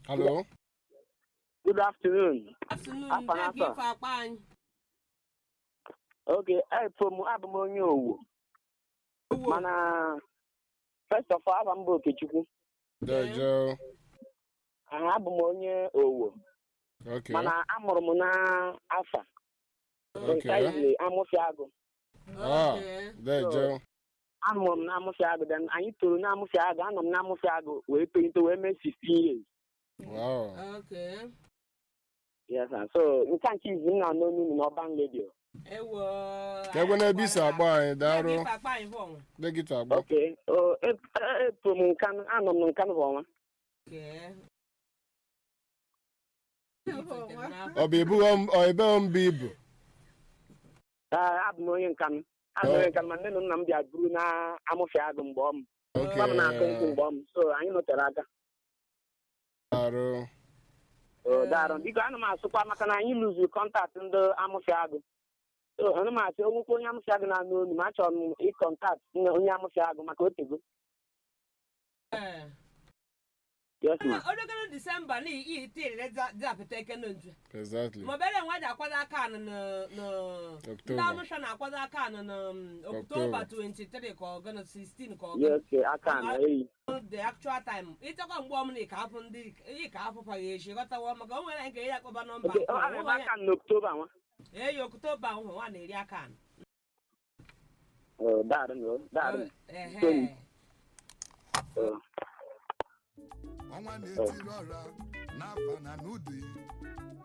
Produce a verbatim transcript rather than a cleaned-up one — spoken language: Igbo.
Hello. Good afternoon. Afternoon. Apa Thank nasa? you for applying. Okay, I from abụ m onye owu. Mana first of all, abụ m bụ Okechukwu. Dejo. Aha abụ m onye owu. Okay. Mana amụrụ m na afa. Okay. Precisely Amụfiagụ. Ah, Okay. Dejo. Amụrụ m na Amụfiagụ, then anyị toro na Amụfiagụ, anọ m na Amụfiagụ wee tolite wee mee sixteen years. Wow. Okay. Yes, sir. So nke nke izi m na-anọ n'unu n'ọban radio. Ewo. Kegwe na ebe isi agba anyị, Thank you daalụ. for applying for one. Degịta agba. Okay. Oh, epụrụ m nkan, anọ m nkan bụ ọnwa. Okay. Ọ bụ ibu ọ ebe ọ mbụ ibu. Ah, abụ m onye nkan. Abụ m onye nkan, ma nne na nna m bịa buru na Amụfiagụ mgbe ọ m. Mgbe m na-akụ nkwụ mgbe ọ m. So anyị nọtere aka. Daalụ. Oh, daarụ. Biko ana m asụkwa maka na anyị lụzuru kọntaktị ndị Amụfiagụ. So ana m asị onwekwa onye Amụfiagụ na-anụ olu ma achọrọ m ịkọntaktị onye Amụfiagụ maka otego. Eh. Yes, ma. Odogolo December ni i tiri le za peteke nju. Exactly. Mo bele nwa ja kwada aka na na October. nda mo na kwada aka na na October twenty-three ko gonna sixteen ko Yes, aka na eyi. the actual time. Itakwa mgbe ọmụ na ka afụ ndị i ka afụ pa ye shi gota wa maka o nwere nke ya kọba number. Okay, ọ ana m aka n'October nwa. Eh yo October ho wa na eri aka. Oh, daarụ no, daarụ. Eh eh. Oh. Ọnwa na-etiri ọra n'afa na n'ụdị